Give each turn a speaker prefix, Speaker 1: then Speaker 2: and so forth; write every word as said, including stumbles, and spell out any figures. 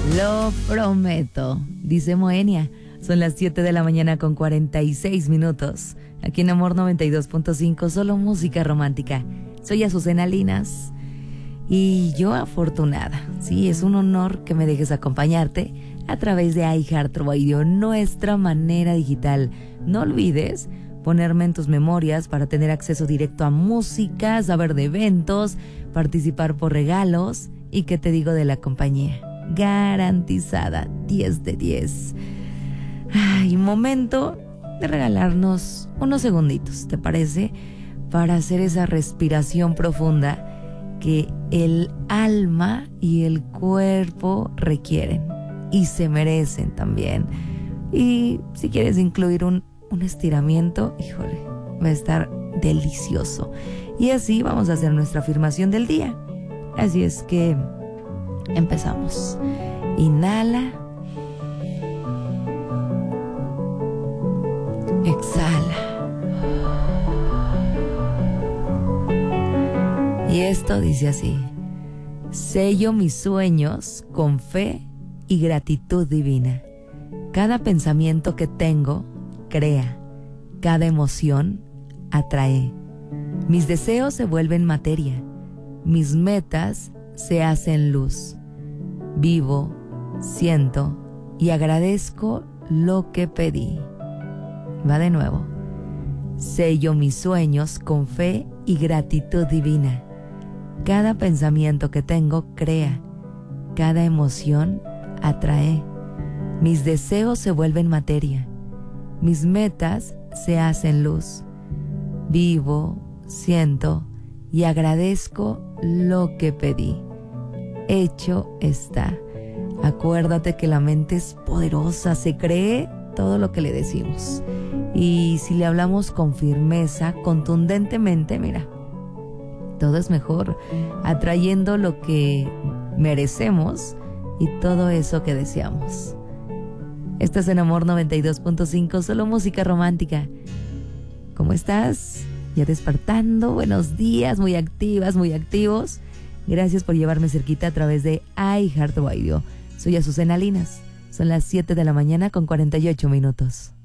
Speaker 1: Lo prometo, dice Moenia. Son las siete de la mañana con cuarenta y seis minutos. Aquí en Amor noventa y dos punto cinco, solo música romántica. Soy Azucena Linas y yo afortunada. Sí, es un honor que me dejes acompañarte a través de iHeartRadio, nuestra manera digital. No olvides ponerme en tus memorias para tener acceso directo a música, saber de eventos, participar por regalos y qué te digo de la compañía. Garantizada, diez de diez. Ay, momento de regalarnos unos segunditos, ¿te parece? Para hacer esa respiración profunda que el alma y el cuerpo requieren y se merecen también. Y si quieres incluir un, un estiramiento, híjole, va a estar delicioso. Y así vamos a hacer nuestra afirmación del día. Así es que empezamos. Inhala. Exhala. Y esto dice así: sello mis sueños con fe y gratitud divina. Cada pensamiento que tengo crea, cada emoción atrae. Mis deseos se vuelven materia, mis metas se hacen luz. Vivo, siento y agradezco lo que pedí. Va de nuevo. Sello mis sueños con fe y gratitud divina. Cada pensamiento que tengo crea, cada emoción atrae. Mis deseos se vuelven materia, mis metas se hacen luz. Vivo, siento y agradezco lo que pedí. Hecho está. Acuérdate que la mente es poderosa, se cree todo lo que le decimos. Y si le hablamos con firmeza, contundentemente, mira, todo es mejor, atrayendo lo que merecemos y todo eso que deseamos. Estás en Amor noventa y dos punto cinco, solo música romántica. ¿Cómo estás? ¿Ya despertando? Buenos días, muy activas, muy activos. Gracias por llevarme cerquita a través de iHeartRadio. Soy Azucena Linas. Son las siete de la mañana con cuarenta y ocho minutos.